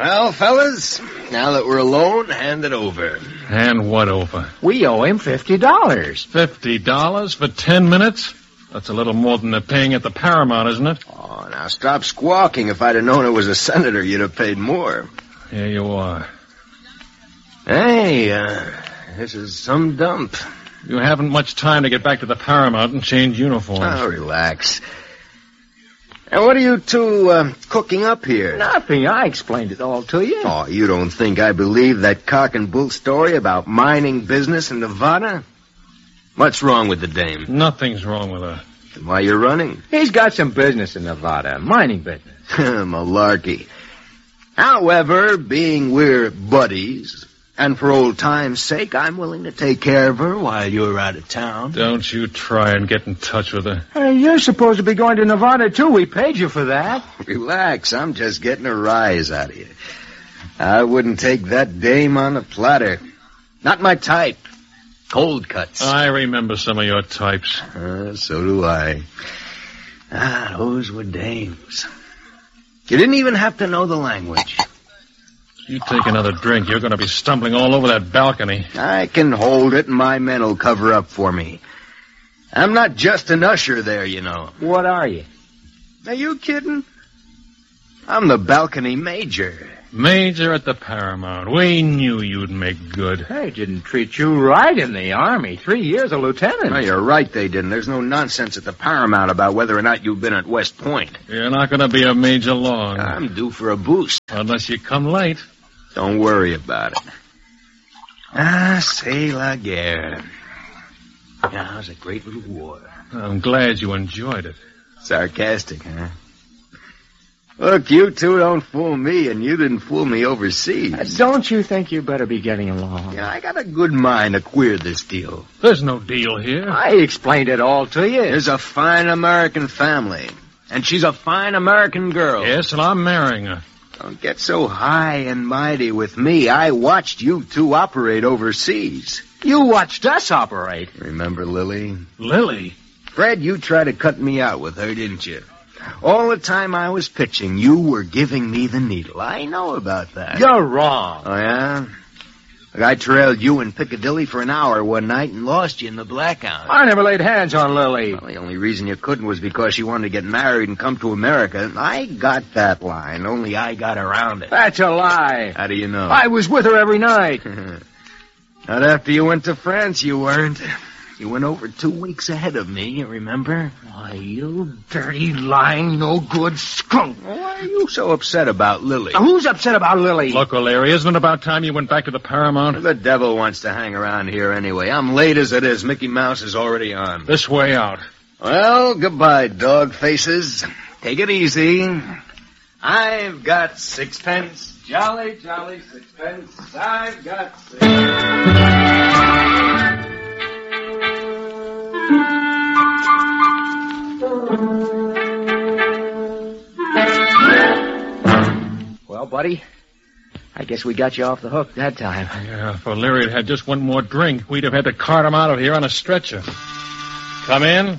Well, fellas, now that we're alone, hand it over. Hand what over? We owe him $50. $50 for 10 minutes? That's a little more than they're paying at the Paramount, isn't it? Oh, now stop squawking. If I'd have known it was a senator, you'd have paid more. Here you are. Hey, this is some dump. You haven't much time to get back to the Paramount and change uniforms. Oh, relax. And what are you two cooking up here? Nothing. I explained it all to you. Oh, you don't think I believe that cock and bull story about mining business in Nevada? What's wrong with the dame? Nothing's wrong with her. Then why you running? He's got some business in Nevada, mining business. Malarkey. However, being we're buddies, and for old time's sake, I'm willing to take care of her while you're out of town. Don't you try and get in touch with her. Hey, you're supposed to be going to Nevada, too. We paid you for that. Relax, I'm just getting a rise out of you. I wouldn't take that dame on a platter. Not my type. Cold cuts. I remember some of your types. So do I. Those were dames. You didn't even have to know the language. You take another drink, you're going to be stumbling all over that balcony. I can hold it, and my men will cover up for me. I'm not just an usher there, you know. What are you? Are you kidding? I'm the balcony major. Major at the Paramount. We knew you'd make good. They didn't treat you right in the Army. 3 years a lieutenant. No, you're right, they didn't. There's no nonsense at the Paramount about whether or not you've been at West Point. You're not going to be a major long. I'm due for a boost. Unless you come late. Don't worry about it. C'est la guerre. Yeah, it was a great little war. I'm glad you enjoyed it. Sarcastic, huh? Look, you two don't fool me, and you didn't fool me overseas. Don't you think you better be getting along? Yeah, I got a good mind to queer this deal. There's no deal here. I explained it all to you. There's a fine American family, and she's a fine American girl. Yes, and I'm marrying her. Don't get so high and mighty with me. I watched you two operate overseas. You watched us operate. Remember Lily? Lily? Fred, you tried to cut me out with her, didn't you? All the time I was pitching, you were giving me the needle. I know about that. You're wrong. Oh, yeah? Look, I trailed you in Piccadilly for an hour one night and lost you in the blackout. I never laid hands on Lily. Well, the only reason you couldn't was because she wanted to get married and come to America. I got that line, only I got around it. That's a lie. How do you know? I was with her every night. Not after you went to France, you weren't. You went over 2 weeks ahead of me, you remember? Why, you dirty, lying, no-good skunk. Why are you so upset about Lily? Now, who's upset about Lily? Look, O'Leary, isn't it about time you went back to the Paramount? The devil wants to hang around here anyway. I'm late as it is. Mickey Mouse is already on. This way out. Well, goodbye, dog faces. Take it easy. I've got 6 pence. Jolly, jolly 6 pence. I've got 6. Well, buddy, I guess we got you off the hook that time. Yeah, if O'Leary had just one more drink, we'd have had to cart him out of here on a stretcher. Come in.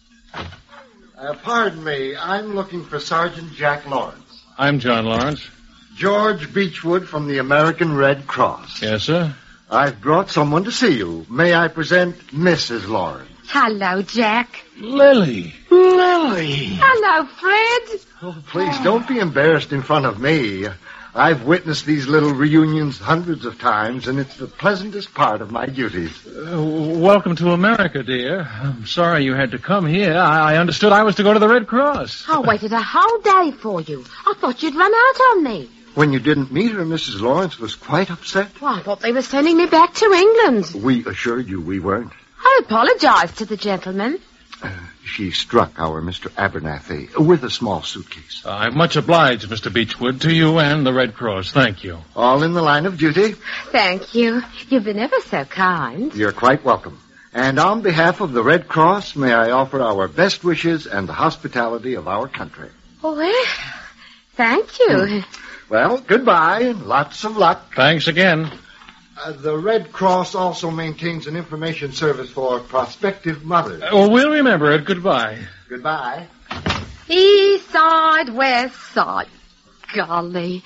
Pardon me, I'm looking for Sergeant Jack Lawrence. I'm John Lawrence. George Beechwood from the American Red Cross. Yes, sir? I've brought someone to see you. May I present Mrs. Lawrence? Hello, Jack. Lily. Lily. Hello, Fred. Oh, please, don't be embarrassed in front of me. I've witnessed these little reunions hundreds of times, and it's the pleasantest part of my duties. Welcome to America, dear. I'm sorry you had to come here. I understood I was to go to the Red Cross. I waited a whole day for you. I thought you'd run out on me. When you didn't meet her, Mrs. Lawrence was quite upset. Well, I thought they were sending me back to England. We assured you we weren't. I apologized to the gentleman. She struck our Mr. Abernathy with a small suitcase. I'm much obliged, Mr. Beechwood, to you and the Red Cross. Thank you. All in the line of duty. Thank you. You've been ever so kind. You're quite welcome. And on behalf of the Red Cross, may I offer our best wishes and the hospitality of our country. Well, thank you. Well, goodbye and lots of luck. Thanks again. The Red Cross also maintains an information service for prospective mothers. We'll remember it. Goodbye. Goodbye. East side, west side. Golly.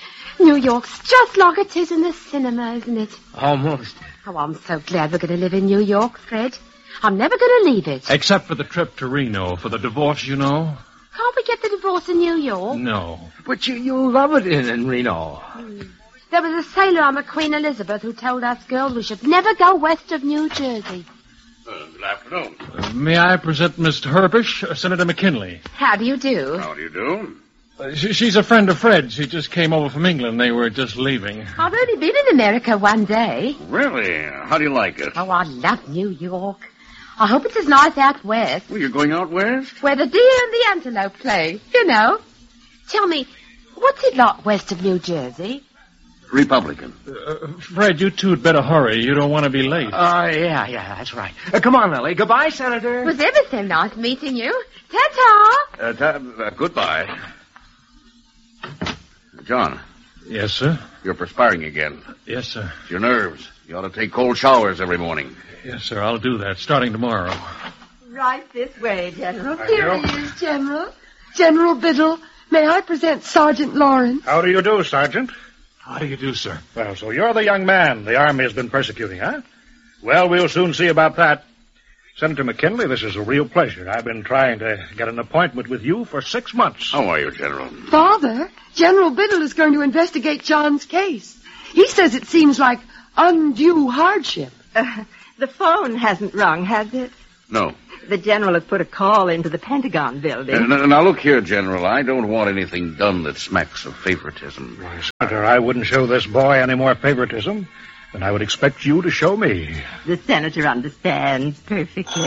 New York's just like it is in the cinema, isn't it? Almost. Oh, I'm so glad we're going to live in New York, Fred. I'm never going to leave it. Except for the trip to Reno for the divorce, you know. Can't we get the divorce in New York? No. But you'll love it in Reno. There was a sailor on the Queen Elizabeth who told us girls we should never go west of New Jersey. Good afternoon. May I present Miss Herbish, Senator McKinley? How do you do? How do you do? She's a friend of Fred's. She just came over from England. They were just leaving. I've only been in America one day. Really? How do you like it? Oh, I love New York. I hope it's as nice out west. Well, you're going out west? Where the deer and the antelope play, you know. Tell me, what's it like west of New Jersey? Republican. Fred, you two'd better hurry. You don't want to be late. Yeah, that's right. Come on, Lily. Goodbye, Senator. It was ever so nice meeting you. Ta-ta. Goodbye. John. Yes, sir? You're perspiring again. Yes, sir. It's your nerves. You ought to take cold showers every morning. Yes, sir. I'll do that, starting tomorrow. Right this way, General. Here he is, General. General Biddle, may I present Sergeant Lawrence? How do you do, Sergeant? How do you do, sir? Well, so you're the young man the Army has been persecuting, huh? Well, we'll soon see about that. Senator McKinley, this is a real pleasure. I've been trying to get an appointment with you for 6 months. How are you, General? Father, General Biddle is going to investigate John's case. He says it seems like undue hardship. The phone hasn't rung, has it? No. The General has put a call into the Pentagon building. Now, look here, General. I don't want anything done that smacks of favoritism. Why, Senator, I wouldn't show this boy any more favoritism than I would expect you to show me. The Senator understands perfectly.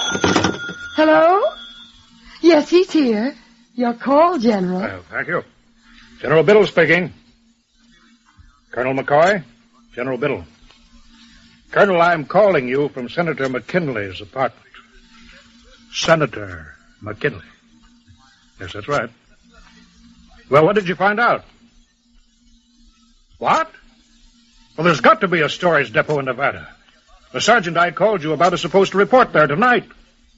Hello? Yes, he's here. Your call, General. Well, thank you. General Biddle speaking. Colonel McCoy? General Biddle. Colonel, I'm calling you from Senator McKinley's apartment. Senator McKinley. Yes, that's right. Well, what did you find out? What? Well, there's got to be a storage depot in Nevada. The sergeant I called you about is supposed to report there tonight.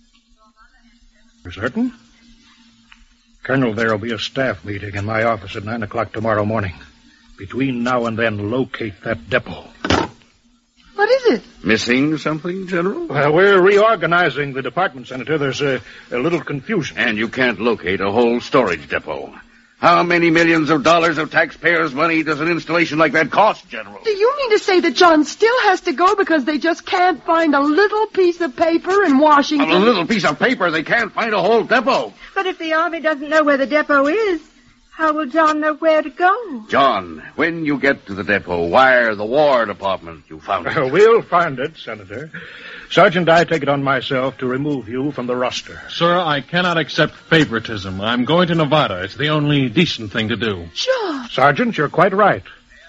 You're certain? Colonel, there'll be a staff meeting in my office at 9 o'clock tomorrow morning. Between now and then, locate that depot. What is it? Missing something, General? Well, we're reorganizing the department, Senator. There's a little confusion. And you can't locate a whole storage depot. How many millions of dollars of taxpayers' money does an installation like that cost, General? Do you mean to say that John still has to go because they just can't find a little piece of paper in Washington? A little piece of paper, they can't find a whole depot. But if the Army doesn't know where the depot is, how will John know where to go? John, when you get to the depot, wire the War Department you found it. We'll find it, Senator. Sergeant, I take it on myself to remove you from the roster. Sir, I cannot accept favoritism. I'm going to Nevada. It's the only decent thing to do. John! Sergeant, you're quite right.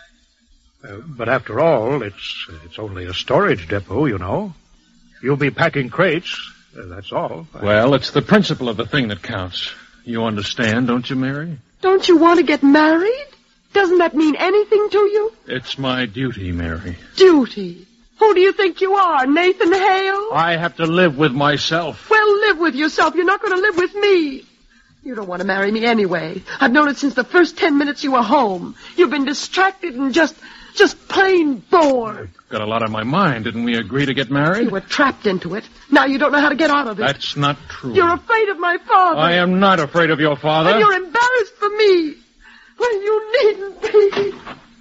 But after all, it's only a storage depot, you know. You'll be packing crates, that's all. Well, it's the principle of the thing that counts. You understand, don't you, Mary? Don't you want to get married? Doesn't that mean anything to you? It's my duty, Mary. Duty. Who do you think you are, Nathan Hale? I have to live with myself. Well, live with yourself. You're not going to live with me. You don't want to marry me anyway. I've known it since the first 10 minutes you were home. You've been distracted and just plain bored. Got a lot on my mind. Didn't we agree to get married? You were trapped into it. Now you don't know how to get out of it. That's not true. You're afraid of my father. I am not afraid of your father. And you're embarrassed for me. Well, you needn't be.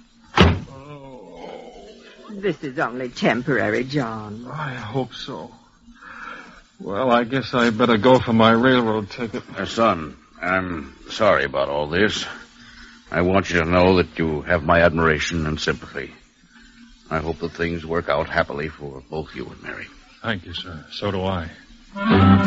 This is only temporary, John. I hope so. Well, I guess I better go for my railroad ticket. Son, I'm sorry about all this. I want you to know that you have my admiration and sympathy. I hope that things work out happily for both you and Mary. Thank you, sir. So do I.